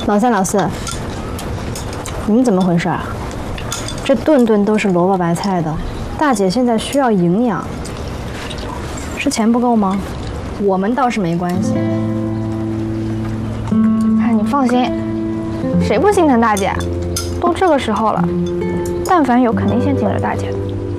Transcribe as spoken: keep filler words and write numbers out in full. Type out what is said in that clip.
老三、老四，你们怎么回事啊？这顿顿都是萝卜白菜的，大姐现在需要营养，是钱不够吗？我们倒是没关系。 哎，你放心，谁不心疼大姐？都这个时候了，但凡有肯定先紧着大姐的。